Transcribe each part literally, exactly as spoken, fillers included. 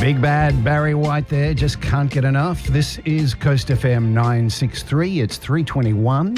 Big bad Barry White there, just can't get enough. This is Coast F M nine sixty-three. It's three twenty-one.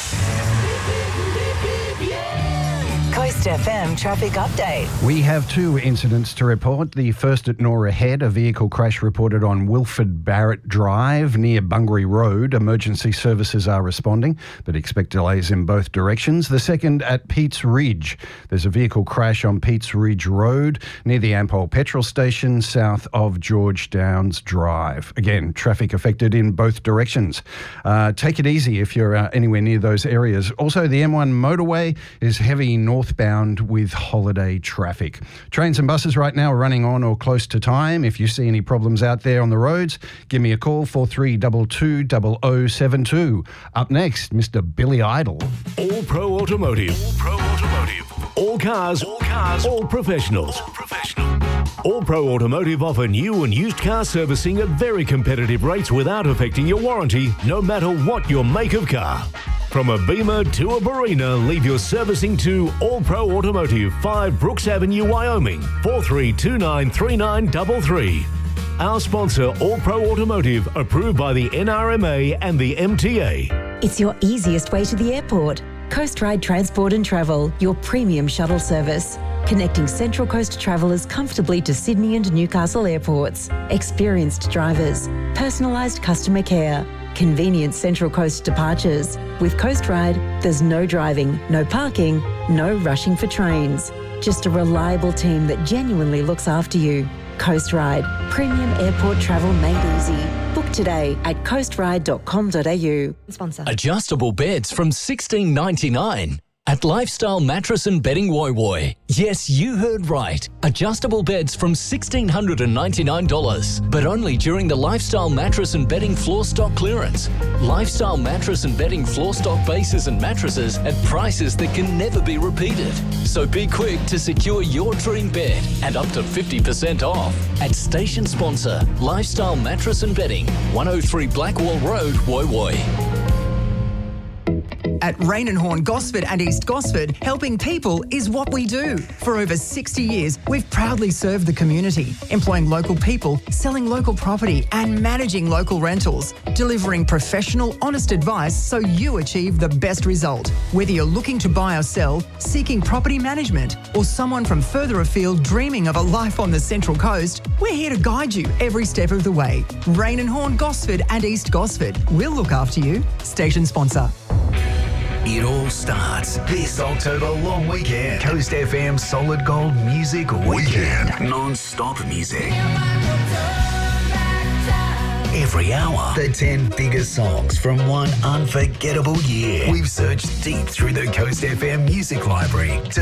Coast F M traffic update. We have two incidents to report. The first at Nora Head, a vehicle crash reported on Wilford Barrett Drive near Bungaree Road. Emergency services are responding, but expect delays in both directions. The second at Peats Ridge. There's a vehicle crash on Peats Ridge Road near the Ampol petrol station south of George Downs Drive. Again, traffic affected in both directions. Uh, take it easy if you're uh, anywhere near those areas. Also, the M one motorway is heavy northbound with holiday traffic. Trains and buses right now are running on or close to time. If you see any problems out there on the roads, give me a call, four three two two, zero zero seven two. Up next, Mister Billy Idol. All Pro Automotive. All Pro Automotive. All cars. All cars. All professionals. All professional. All Pro Automotive offer new and used car servicing at very competitive rates without affecting your warranty, no matter what your make of car. From a Beamer to a Barina, leave your servicing to All Pro Automotive, five Brooks Avenue, Wyoming, four three two nine, three nine three three. Our sponsor, All Pro Automotive, approved by the N R M A and the M T A. It's your easiest way to the airport. Coast Ride Transport and Travel, your premium shuttle service. Connecting Central Coast travellers comfortably to Sydney and Newcastle airports. Experienced drivers, personalised customer care, convenient Central Coast departures. With Coast Ride, there's no driving, no parking, no rushing for trains. Just a reliable team that genuinely looks after you. Coast Ride, premium airport travel made easy. Book today at coast ride dot com dot a u. Sponsor. Adjustable beds from sixteen ninety-nine at Lifestyle Mattress and Bedding Woy Woy. Yes, you heard right. Adjustable beds from one thousand six hundred ninety-nine dollars, but only during the Lifestyle Mattress and Bedding floor stock clearance. Lifestyle Mattress and Bedding floor stock bases and mattresses at prices that can never be repeated. So be quick to secure your dream bed and up to fifty percent off at station sponsor Lifestyle Mattress and Bedding, one oh three Blackwall Road, Woy Woy. At Rain and Horn Gosford and East Gosford, helping people is what we do. For over sixty years, we've proudly served the community, employing local people, selling local property and managing local rentals, delivering professional, honest advice so you achieve the best result. Whether you're looking to buy or sell, seeking property management, or someone from further afield dreaming of a life on the Central Coast, we're here to guide you every step of the way. Rain and Horn Gosford and East Gosford. We'll look after you. Station sponsor. It all starts this October long weekend. Coast F M Solid Gold Music Weekend. Non-stop music. Every hour, the ten biggest songs from one unforgettable year. We've searched deep through the Coast F M music library to